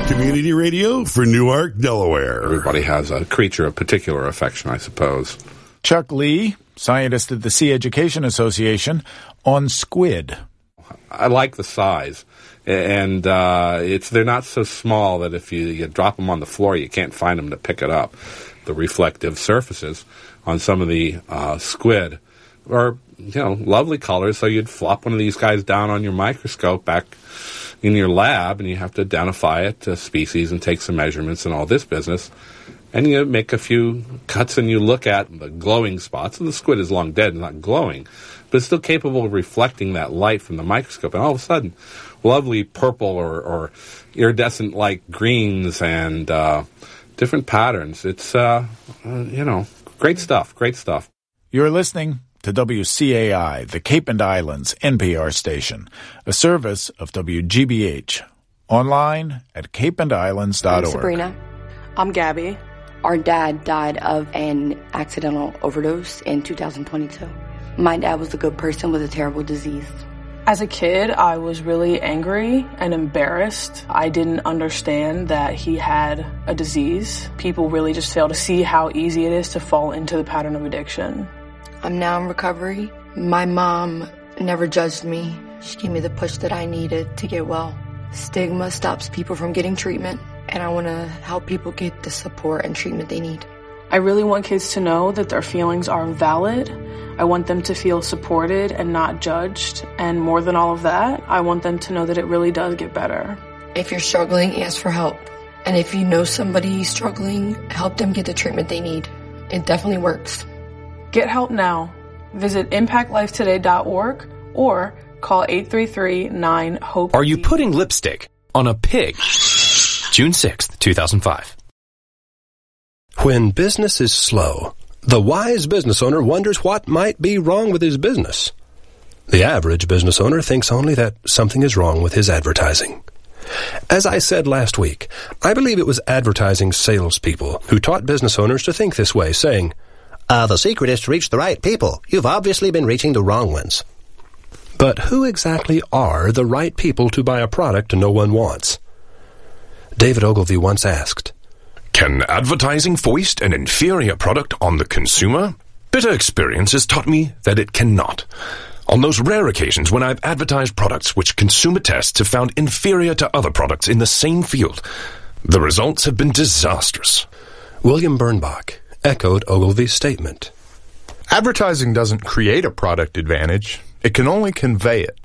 Community radio for Newark, Delaware. Everybody has a creature of particular affection, I suppose. Chuck Lee, scientist at the Sea Education Association, on squid. I like the size, and they're not so small that if you drop them on the floor, you can't find them to pick it up. The reflective surfaces on some of the squid are, lovely colors, so you'd flop one of these guys down on your microscope back in your lab, and you have to identify it, species, and take some measurements and all this business. And you make a few cuts, and you look at the glowing spots. And the squid is long dead and not glowing, but it's still capable of reflecting that light from the microscope. And all of a sudden, lovely purple or iridescent-like greens and different patterns. It's, great stuff, great stuff. You're listening to WCAI, the Cape and Islands NPR station, a service of WGBH. Online at capeandislands.org. I'm Sabrina. I'm Gabby. Our dad died of an accidental overdose in 2022. My dad was a good person with a terrible disease. As a kid, I was really angry and embarrassed. I didn't understand that he had a disease. People really just fail to see how easy it is to fall into the pattern of addiction. I'm now in recovery. My mom never judged me. She gave me the push that I needed to get well. Stigma stops people from getting treatment, and I want to help people get the support and treatment they need. I really want kids to know that their feelings are valid. I want them to feel supported and not judged. And more than all of that, I want them to know that it really does get better. If you're struggling, ask for help. And if you know somebody struggling, help them get the treatment they need. It definitely works. Get help now. Visit impactlifetoday.org or call 833-9-HOPE. Are you putting lipstick on a pig? June 6th, 2005. When business is slow, the wise business owner wonders what might be wrong with his business. The average business owner thinks only that something is wrong with his advertising. As I said last week, I believe it was advertising salespeople who taught business owners to think this way, saying, the secret is to reach the right people. You've obviously been reaching the wrong ones. But who exactly are the right people to buy a product no one wants? David Ogilvy once asked, "Can advertising foist an inferior product on the consumer? Bitter experience has taught me that it cannot. On those rare occasions when I've advertised products which consumer tests have found inferior to other products in the same field, the results have been disastrous." William Bernbach echoed Ogilvy's statement. Advertising doesn't create a product advantage. It can only convey it.